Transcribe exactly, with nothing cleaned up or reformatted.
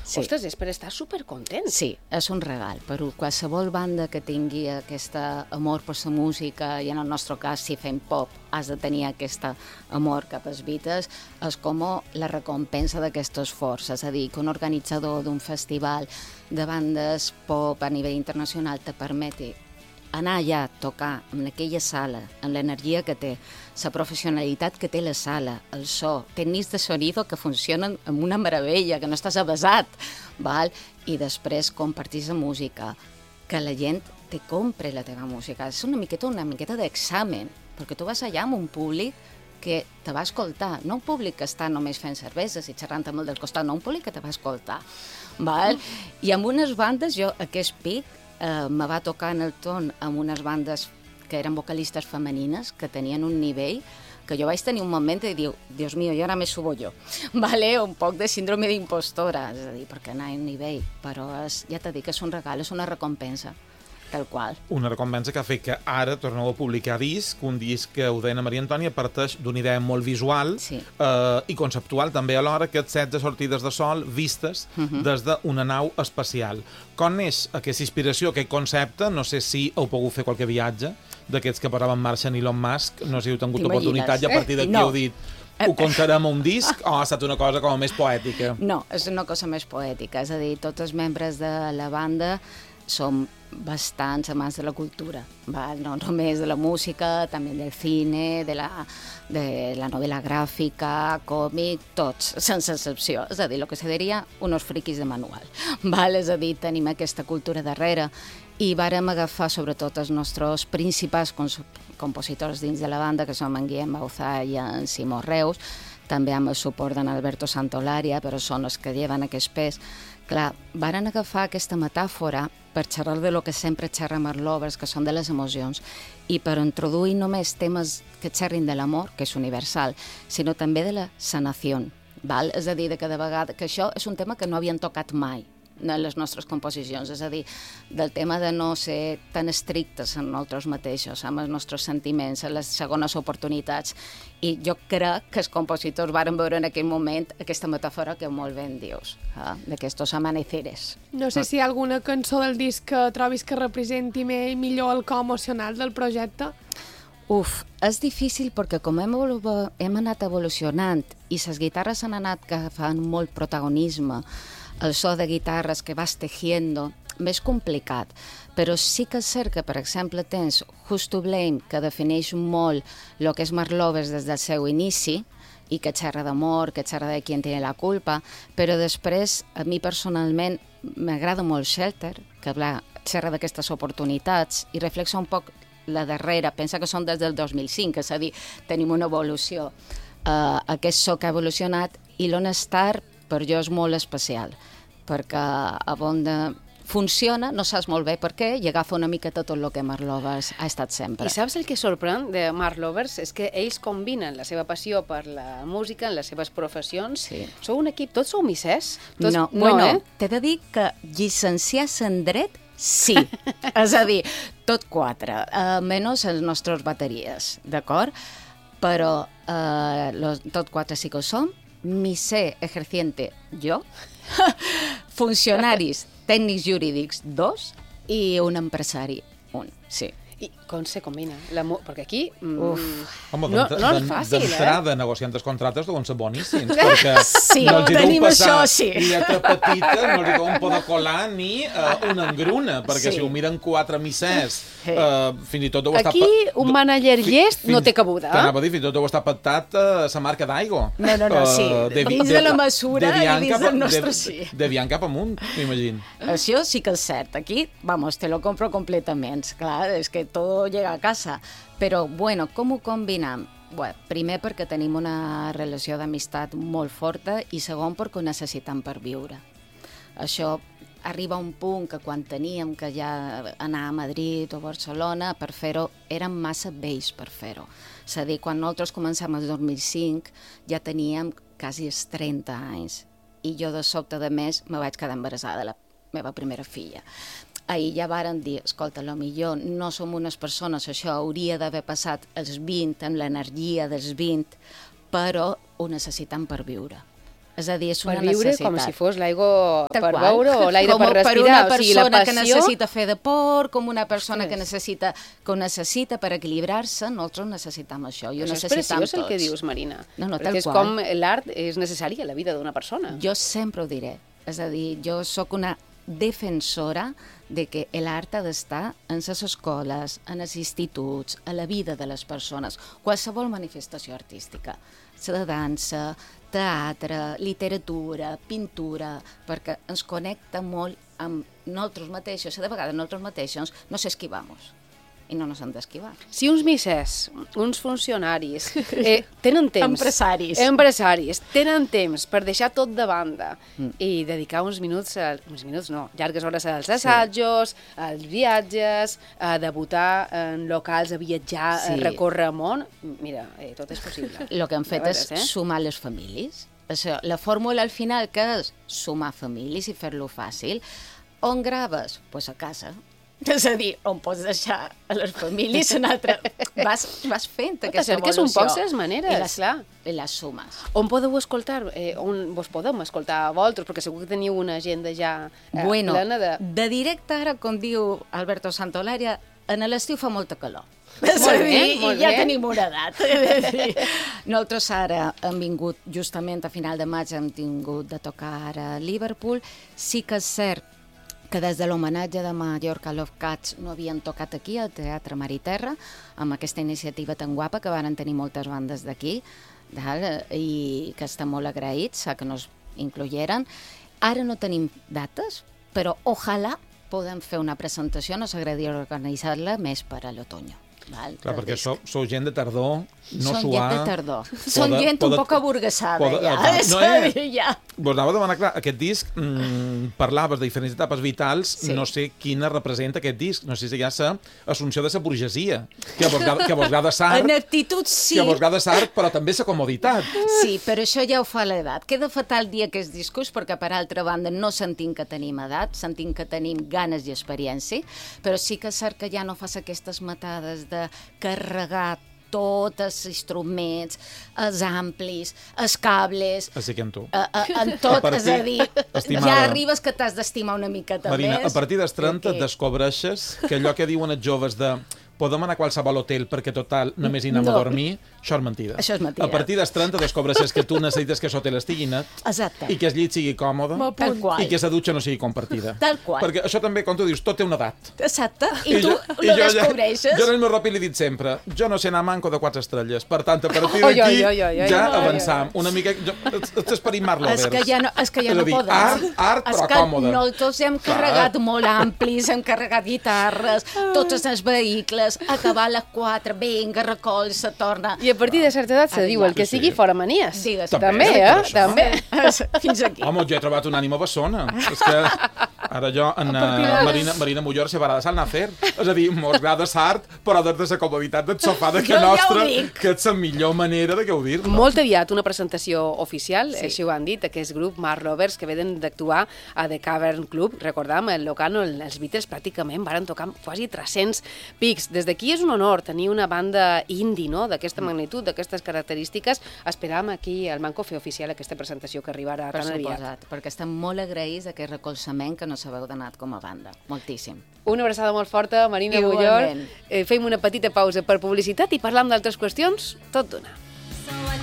Sí. Ostres, és per estar supercontent. Sí, és un regal. Per qualsevol banda que tingui aquest amor per la música, i en el nostre cas, si fem pop, has de tenir aquest amor cap als Beatles, és com la recompensa d'aquest esforç. És a dir, que un organitzador d'un festival de bandes pop a nivell internacional te permeti anar allà a tocar en aquella sala, amb l'energia que té, la professionalitat que té la sala, el so, tècnics de sonido que funcionen amb una meravella, que no estàs avasat, val? I després compartir la música, que la gent te compre la teva música. És una miqueta, una miqueta d'examen, perquè tu vas allà amb un públic que te va escoltar, no un públic que està només fent cerveses i xerrant amb el del costat, no un públic que te va escoltar. Val? I amb unes bandes, jo, aquest pic, Uh, me va tocar en el ton amb unes bandes que eren vocalistes femenines, que tenien un nivell que jo vaig tenir un moment de dir, Dios mío, i ara me subo jo. Vale? Un poc de síndrome d'impostora, és a dir, perquè anar a un nivell, però és, ja t'he dit que és un regal, és una recompensa, tal qual. Una recompensa que ha fet que ara torneu a publicar disc, un disc que ho deia Maria Antònia, parteix d'una idea molt visual sí. eh, i conceptual també alhora, que setze sortides de sol vistes uh -huh. des d'una nau espacial. Com neix aquesta inspiració, aquest concepte? No sé si heu pogut fer qualque viatge d'aquests que posava en marxa en Elon Musk, no sé si heu tingut oportunitat i a partir d'aquí no. heu dit ho contarem a un disc o ha estat una cosa com més poètica? No, és una cosa més poètica, és a dir, tots els membres de la banda som bastants amants de la cultura, val? No només de la música, també del cine, de la, de la novel·la gràfica, còmic, tots, sense excepció. És a dir, el que se diria unos friquis de manual. Val? És a dir, tenim aquesta cultura darrere i vàrem agafar sobretot els nostres principals compositors dins de la banda, que som en Guillem Bauzá i en Simó Reus, també amb el suport d'en Alberto Santolària, però són els que lleven aquest pes. Clar, varen agafar aquesta metàfora per xerrar de lo que sempre xerra amb els lovers, que són de les emocions, i per introduir només temes que xerrin de l'amor, que és universal, sinó també de la sanació, val? És a dir, de cada vegada, que això és un tema que no havien tocat mai en les nostres composicions, és a dir, del tema de no ser tan estrictes en nosaltres mateixos, amb els nostres sentiments, en les segones oportunitats. I jo crec que els compositors varen veure en aquell moment aquesta metàfora que molt ben dius, eh? d'aquestos amaneceres. No sé si hi ha alguna cançó del disc que trobis que representi millor el cor emocional del projecte? Uf, és difícil perquè com hem, hem anat evolucionant i les guitarres han anat agafant molt protagonisme, el so de guitarres que vas tejiendo, més complicat. Però sí que és cert que, per exemple, tens Who's to Blame, que defineix molt el que és Mark Lovers des del seu inici, i que xerra d'amor, que xerra de qui en té la culpa, però després, a mi personalment, m'agrada molt Shelter, que bla, xerra d'aquestes oportunitats i reflexa un poc la darrera, pensa que són des del dos mil cinc, és a dir, tenim una evolució. Uh, aquest so que ha evolucionat, i Lone Star per jo és molt especial, perquè a on funciona, no saps molt bé per què, i agafa una mica tot el que Mark Lovers ha estat sempre. I saps el que sorprèn de Mark Lovers? És que ells combinen la seva passió per la música en les seves professions. Sí. Sou un equip, tots sou missers? Tots... No, no, bueno, eh? t'he de dir que llicenciats en dret, sí. És a dir, tot quatre, uh, menys els nostres bateries, d'acord? Però uh, los, tot quatre sí que ho som, misser ejerciente jo, funcionaris tècnics jurídics dos i un empresari un, sí. I com se combina? Perquè aquí Uf. Home, no, no és fàcil, d'entrada, eh? negociant els contractes deuen ser boníssims, perquè sí, no els hi tenim deu passar això, sí. lletra petita, no els hi deuen poder colar ni uh, una engruna, perquè sí. si ho miren quatre missers, sí. uh, fins i tot deu estar... Aquí un manager llest no té cabuda. T'anava a dir, fins i tot deu estar pactat uh, la marca d'aigua. No, no, no, sí. Uh, de, dins de, de la mesura de i dins cap, del nostre de, sí. De viant cap amunt, m'imagino. Això sí que és cert. Aquí, vamos, te lo compro completament. Clar, és que tot llega a casa. Però, bueno, com ho combinem? Bueno, primer perquè tenim una relació d'amistat molt forta i segon perquè ho necessitem per viure. Això arriba a un punt que quan teníem que ja anar a Madrid o Barcelona per fer-ho, eren massa vells per fer-ho. És a dir, quan nosaltres comencem el dos mil cinc ja teníem quasi els trenta anys i jo de sobte de més me vaig quedar embarassada de la meva primera filla. Ahir ja varen dir, escolta, lo millor no som unes persones, això hauria d'haver passat els vint, amb l'energia dels vint, però ho necessitem per viure. És a dir, és una per viure necessitat. com si fos l'aigua Tal per qual. beure o l'aire Com per per respirar. una O sigui, la persona passió... que necessita fer deport, com una persona Ostres. que necessita, que ho necessita per equilibrar-se, nosaltres necessitem això, i ho Això és necessitem preciós el que tots. dius, Marina. No, no, tal perquè és qual. com l'art és necessari a la vida d'una persona. Jo sempre ho diré. És a dir, jo sóc una defensora de que l'art ha d'estar en les escoles, en els instituts, a la vida de les persones, qualsevol manifestació artística, la de dansa, teatre, literatura, pintura, perquè ens connecta molt amb nosaltres mateixos, i de vegades nosaltres mateixos nos esquivamos i no nos hem d'esquivar. Si uns missers, uns funcionaris, eh, tenen temps... Empresaris. Empresaris, tenen temps per deixar tot de banda Mm. i dedicar uns minuts, a, uns minuts no, llargues hores als assajos, als viatges, a debutar en locals, a viatjar, Sí. a recórrer el món, mira, eh, tot és possible. El que hem fet De és veres, eh? sumar les famílies. Això, la fórmula al final que és sumar famílies i fer-lo fàcil. On graves? Doncs pues a casa. És a dir, on pots deixar a les famílies una altra... Vas, vas fent aquesta cerques evolució. un poc les maneres, I les, clar. I les sumes. On podeu escoltar? Eh, on vos podem escoltar a vosaltres? Perquè segur que teniu una agenda ja eh, Bueno, plena de... de directe ara, com diu Alberto Santolària, en l'estiu fa molta calor. Molt És a dir, bé, i molt ja bé. tenim una edat. És a dir, Nosaltres ara hem vingut, justament a final de maig, hem tingut de tocar a Liverpool. Sí que és cert que des de l'homenatge de Mallorca Love Cats no havien tocat aquí, al Teatre Mar i Terra, amb aquesta iniciativa tan guapa que varen tenir moltes bandes d'aquí, dalt, i que estan molt agraïts a que nos inclogueren. Ara no tenim dates, però ojalà podem fer una presentació, nos agradaria organitzar-la més per a l'otoño. Val, Clar, del perquè disc. sou, sou gent de tardor, no Són suar... gent de tardor. Són Poden- gent un poden- poc aburguesada, poden- ja. Ah, És no, a eh? dir, ja. Vos anava a demanar, clar, aquest disc, mmm, parlaves de diferents etapes vitals, Sí. no sé quina representa aquest disc, no sé si hi ha sa assumpció de sa burgesia, que a vos gra- que a vos agrada sart, En actitud sí. que a vos agrada sart, però també sa comoditat. Sí, però això ja ho fa l'edat. Queda fatal dir aquest discurs perquè, per altra banda, no sentim que tenim edat, sentim que tenim ganes i experiència, però sí que és cert que ja no fas aquestes matades de carregar tots els instruments, els amplis, els cables, Així que en tu. a, a, en tot, A partir- és a dir, estimada. ja arribes que t'has d'estimar una miqueta Marina, més. a partir dels trenta perquè- descobreixes que allò que diuen els joves de podem anar a qualsevol hotel perquè total només hi anem No. a dormir, això és mentida. Això és mentida. A partir dels trenta descobreixes que tu necessites que l'hotel estigui net Exacte. i que el llit sigui còmode Bon Tal punt. qual. i que la dutxa no sigui compartida. Tal qual. Perquè això també, com tu dius, tot té una edat. Exacte. I, tu jo- ho jo ja- descobreixes. Jo en el meu ràpid li he dit sempre, jo no sé anar manco de quatre estrelles, per tant, a partir Oi, d'aquí oi, oi, oi, oi, ja oi, oi, avançam. Una mica... Jo, ets esperit Marc Lovers. És que ja no, és que ja És a no dir, podem. art, art, És però que còmode. nosaltres hem Clar. carregat molt amplis, hem carregat guitarres, tots els vehicles, acabar a les quatre, vinga, recol, se torna... I a partir de certa edat se Ah, diu el sí, que sí. sigui fora manies. Digues. També, També, per eh? això. També. Fins aquí. Home, jo he trobat una ànima bessona. És que ara jo, en uh, Marina, Marina Mullor, se va de sal nacer. És a dir, mos agrada sart, però des de la comoditat del sofà de que Jo ja ho nostra, dic. que és la millor manera de gaudir-lo. Molt aviat una presentació oficial, Sí. sí. Així ho han dit, aquest grup Mark Rovers, que venen d'actuar a The Cavern Club. Recordam, el Locano, els Beatles pràcticament varen tocar amb quasi tres-cents pics. Des d'aquí és un honor tenir una banda indie, no?, d'aquesta magnitud, d'aquestes característiques. Esperam aquí al Manco fer oficial aquesta presentació que arribarà Per tan aviat. suposat, perquè estem molt agraïts d'aquest recolzament que no sabeu donat com a banda. Moltíssim. Una abraçada molt forta, Marina Mullor. Igualment. Eh, fem una petita pausa per publicitat i parlam d'altres qüestions, tot d'una.